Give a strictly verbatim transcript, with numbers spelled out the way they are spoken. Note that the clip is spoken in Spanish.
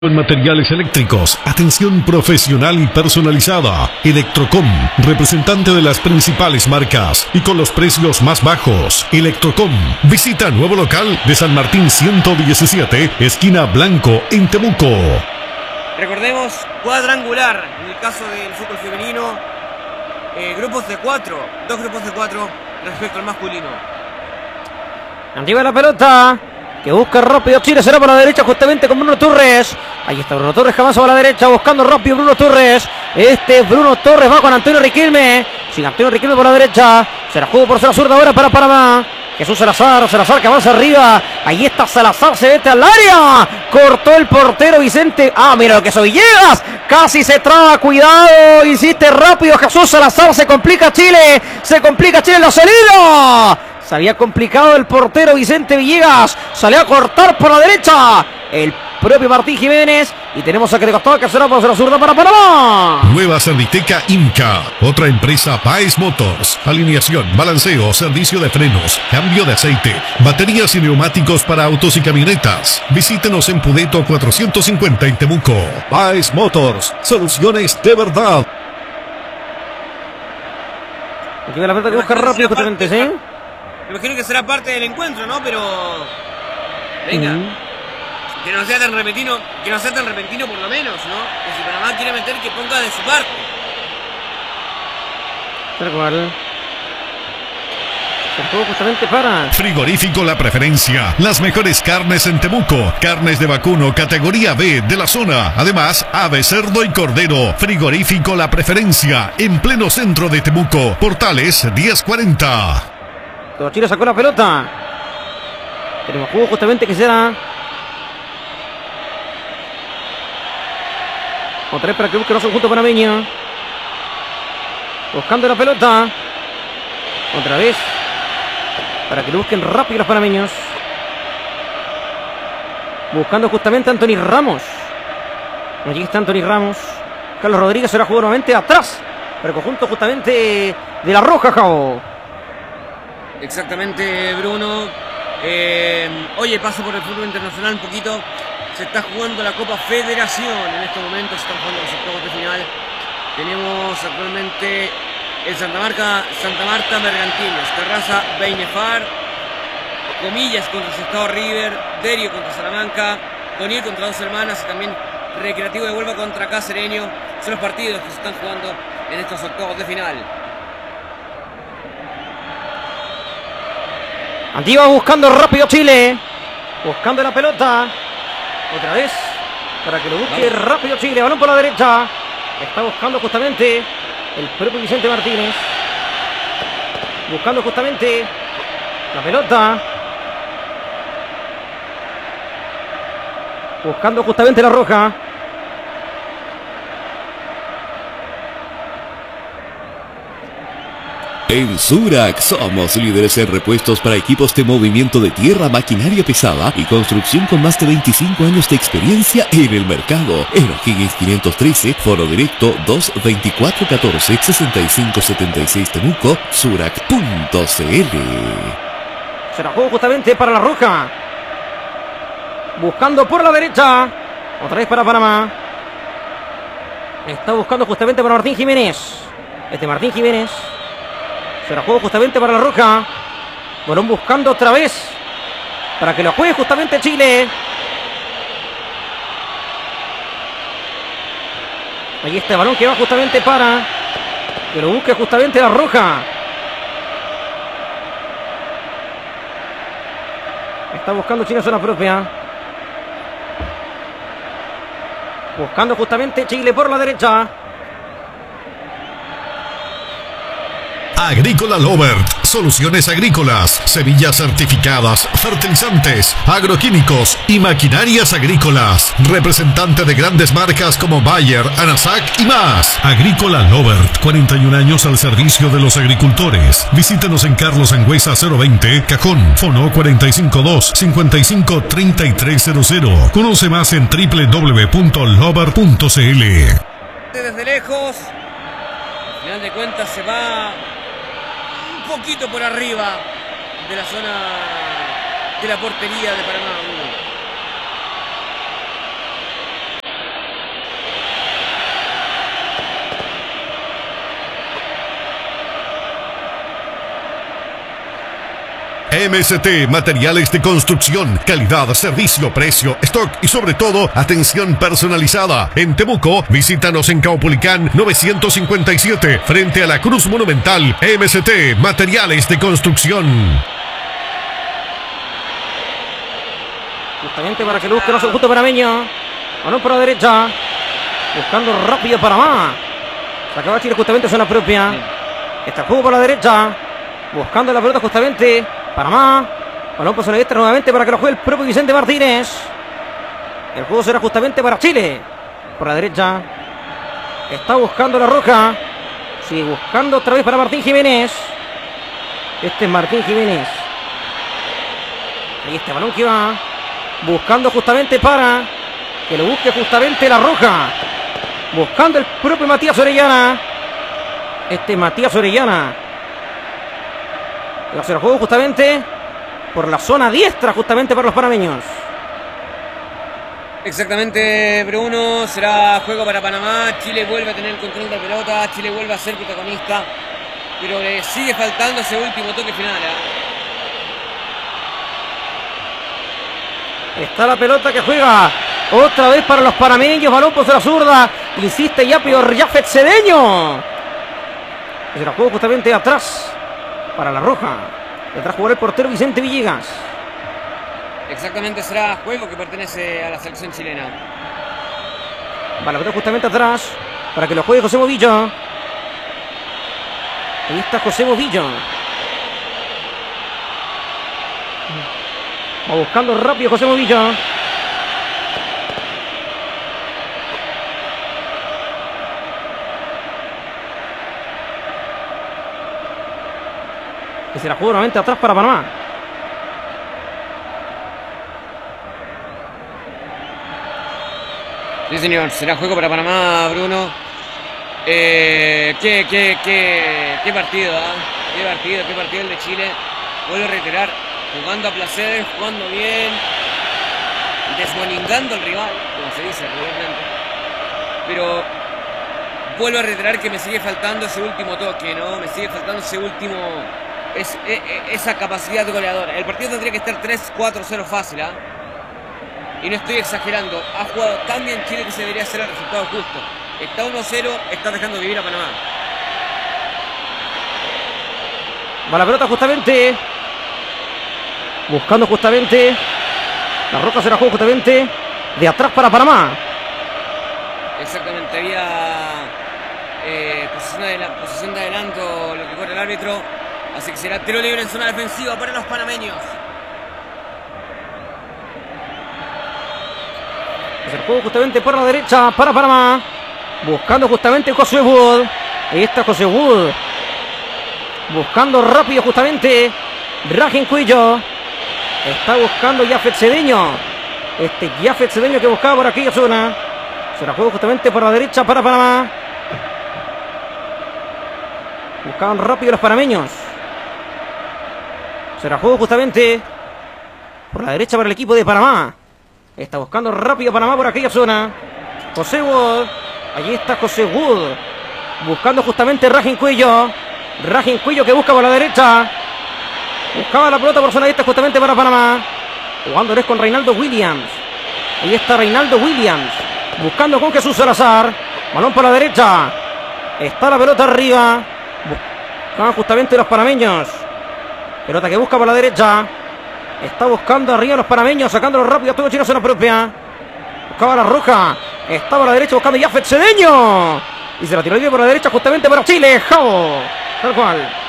En materiales eléctricos, atención profesional y personalizada. Electrocom, representante de las principales marcas y con los precios más bajos. Electrocom, visita nuevo local de San Martín ciento diecisiete, esquina Blanco, en Temuco. Recordemos, cuadrangular, en el caso del fútbol femenino, eh, grupos de cuatro, dos grupos de cuatro respecto al masculino. Arriba la pelota, que busca rápido Chile, será por la derecha justamente con Bruno Torres. Ahí está Bruno Torres, jamás a la derecha, buscando rápido Bruno Torres. Este Bruno Torres va con Antonio Riquelme. Sin Antonio Riquelme por la derecha. Se la jugó por ser zurda ahora para Panamá. Jesús Salazar, Salazar que avanza arriba. Ahí está Salazar, se mete al área. Cortó el portero Vicente. Ah, mira lo que soy Villegas. Casi se traba, cuidado. Insiste rápido Jesús Salazar. Se complica Chile. Se complica Chile en la salida. Se había complicado el portero Vicente Villegas. Salió a cortar por la derecha el propio Martín Jiménez. Y tenemos a que le costó que será por la zurda para Panamá. Nueva Cerditeca Imca. Otra empresa Baez Motors. Alineación, balanceo, servicio de frenos, cambio de aceite, baterías y neumáticos para autos y camionetas. Visítenos en Pudeto cuatrocientos cincuenta en Temuco. Baez Motors. Soluciones de verdad. Aquí va la pelota que busca rápido justamente, ¿sí? Me imagino que será parte del encuentro, ¿no? Pero... Venga. Mm. Que no sea tan repentino, que no sea tan repentino por lo menos, ¿no? Que si Panamá quiere meter, que ponga de su parte. Tal cual. Se jugó justamente para... Frigorífico La Preferencia. Las mejores carnes en Temuco. Carnes de vacuno categoría B de la zona. Además, ave, cerdo y cordero. Frigorífico La Preferencia. En pleno centro de Temuco. Portales diez cuarenta. Todo Chile sacó la pelota. Tenemos juego justamente que será... Otra vez para que busque los conjuntos panameños. Buscando la pelota. Otra vez. Para que lo busquen rápido los panameños. Buscando justamente a Anthony Ramos. Allí está Anthony Ramos. Carlos Rodríguez será jugado nuevamente atrás. Para el conjunto justamente de la Roja, Jao. Exactamente, Bruno. Eh, oye, paso por el fútbol internacional un poquito. Se está jugando la Copa Federación en este momento. Se están jugando los octavos de final. Tenemos actualmente el Santa Marta, Santa Marta Mergantines, Terraza Beinefar, Comillas contra Sestao River, Derio contra Salamanca, Conil contra Dos Hermanas y también Recreativo de Huelva contra Cacereño. Son los partidos que se están jugando en estos octavos de final. Antigua buscando rápido Chile. Buscando la pelota. Otra vez. Para que lo busque Vamos. rápido Chile. Balón por la derecha. Está buscando justamente el propio Vicente Martínez. Buscando justamente la pelota. Buscando justamente la Roja. En Surac somos líderes en repuestos para equipos de movimiento de tierra, maquinaria pesada y construcción con más de veinticinco años de experiencia en el mercado. En O'Higgins quinientos trece, Foro Directo dos veinticuatro catorce sesenta y cinco setenta y seis Temuco, Surac punto cl. Se la jugó justamente para la Roja. Buscando por la derecha. Otra vez para Panamá. Está buscando justamente para Martín Jiménez. Este Martín Jiménez. Se la juego justamente para la Roja. Balón buscando otra vez. Para que lo juegue justamente Chile. Ahí está el balón que va justamente para. Que lo busque justamente la Roja. Está buscando Chile en zona propia. Buscando justamente Chile por la derecha. Agrícola Lovert, soluciones agrícolas, semillas certificadas, fertilizantes, agroquímicos y maquinarias agrícolas. Representante de grandes marcas como Bayer, Anasac y más. Agrícola Lovert, cuarenta y un años al servicio de los agricultores. Visítenos en Carlos Angüesa cero veinte, Cajón, Fono cuatro cinco dos, cinco cinco tres tres cero cero. Conoce más en w w w punto lovert punto cl. Desde lejos, al final de cuentas se va un poquito por arriba de la zona de la portería de Panamá. M S T Materiales de Construcción. Calidad, servicio, precio, stock y sobre todo atención personalizada. En Temuco, visítanos en Caupolicán novecientos cincuenta y siete frente a la Cruz Monumental. M S T Materiales de Construcción. Justamente para que lo busque, no se justo panameño. Balón por la derecha. Buscando rápido Panamá. Se acaba Chile justamente zona propia. Está el juego por la derecha. Buscando la pelota justamente Panamá. Balón por zona diestra nuevamente para que lo juegue el propio Vicente Martínez. El juego será justamente para Chile. Por la derecha. Está buscando la Roja. Sigue buscando otra vez para Martín Jiménez. Este es Martín Jiménez. Ahí este balón que va. Buscando justamente para que lo busque justamente la Roja. Buscando el propio Matías Orellana. Este Matías Orellana. Va a hacer el juego justamente por la zona diestra, justamente para los panameños. Exactamente, Bruno. Será juego para Panamá. Chile vuelve a tener el control de la pelota. Chile vuelve a ser protagonista. Pero le sigue faltando ese último toque final, ¿eh? Está la pelota que juega otra vez para los panameños. Balón por la zurda. Insiste ya peor Jafet Cedeño. Se la juega justamente atrás para la Roja. Detrás jugará el portero Vicente Villegas. Exactamente, será juego que pertenece a la selección chilena. Va la pelota justamente atrás para que lo juegue José Movillo. Ahí está José Movillo. Va buscando rápido José Movillo. Y se la juega nuevamente atrás para Panamá. Sí, señor, será juego para Panamá, Bruno. Eh, qué, qué, qué, qué partido, ¿eh? Qué partido, qué partido el de Chile. Vuelvo a reiterar, jugando a placer, jugando bien, desmoningando al rival, como se dice regularmente. Pero vuelvo a reiterar que me sigue faltando ese último toque, ¿no? Me sigue faltando ese último, es, es, esa capacidad goleadora. El partido tendría que estar tres cuatro cero fácil, ¿ah? ¿eh? Y no estoy exagerando, ha jugado tan bien Chile que se debería ser el resultado justo. Está uno cero, está dejando vivir a Panamá. Va la pelota justamente. Buscando justamente. La Roca se la juega justamente de atrás para Panamá. Exactamente, había eh, posición, de, posición de adelanto, lo que corre el árbitro. Así que será tiro libre en zona defensiva para los panameños. Es el juego justamente por la derecha para Panamá. Buscando justamente José Wood. Ahí está José Wood. Buscando rápido justamente Rajen Cuello. Está buscando Jafet Cedeño. Este Jafet Cedeño que buscaba por aquella zona. Se la juega justamente por la derecha para Panamá. Buscaban rápido los panameños. Se la juega justamente por la derecha para el equipo de Panamá. Está buscando rápido Panamá por aquella zona. José Wood. Allí está José Wood. Buscando justamente Rajen Cuello. Rajen Cuello que busca por la derecha. Buscaba la pelota por zona esta justamente para Panamá. Jugándoles con Reinaldo Williams. Ahí está Reinaldo Williams. Buscando con Jesús Salazar. Balón por la derecha. Está la pelota arriba. Buscaban justamente los panameños. Pelota que busca por la derecha. Está buscando arriba los panameños. Sacándolo rápido. Todo Chile a zona propia. Buscaba la Roja. Estaba a la derecha buscando Jafet Cedeño. Y se la tiró por la derecha justamente para Chile. Jao. Tal cual.